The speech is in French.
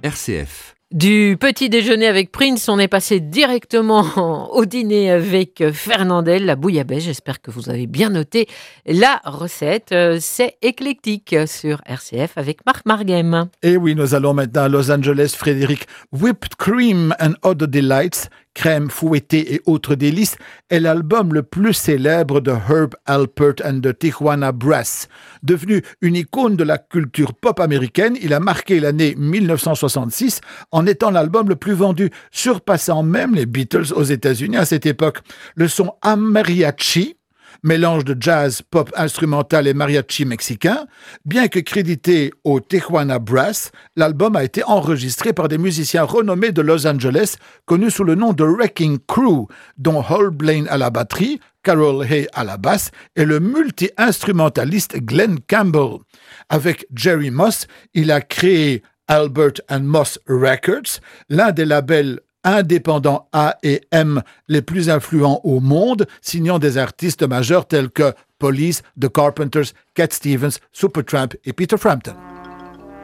RCF. Du petit déjeuner avec Prince, on est passé directement au dîner avec Fernandel, la bouillabaisse. J'espère que vous avez bien noté la recette. C'est éclectique sur RCF avec Marc Marguem. Et oui, nous allons maintenant à Los Angeles, Frédéric. Whipped Cream and Other Delights, crème fouettée et autres délices, est l'album le plus célèbre de Herb Alpert and the Tijuana Brass. Devenu une icône de la culture pop américaine, il a marqué l'année 1966 en étant l'album le plus vendu, surpassant même les Beatles aux États-Unis à cette époque. Le son mariachi, mélange de jazz, pop instrumental et mariachi mexicain, bien que crédité au Tijuana Brass, l'album a été enregistré par des musiciens renommés de Los Angeles, connus sous le nom de Wrecking Crew, dont Hal Blaine à la batterie, Carol Hay à la basse et le multi-instrumentaliste Glenn Campbell. Avec Jerry Moss, il a créé Albert and Moss Records, l'un des labels indépendants A et M les plus influents au monde, signant des artistes majeurs tels que Police, The Carpenters, Cat Stevens, Supertramp et Peter Frampton.